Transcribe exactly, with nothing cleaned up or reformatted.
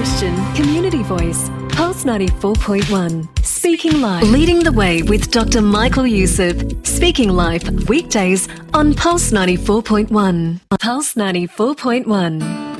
Christian community voice. Pulse ninety-four point one. Speaking Life. Leading the way with Doctor Michael Youssef. Speaking Life weekdays on Pulse ninety-four point one. Pulse ninety-four point one.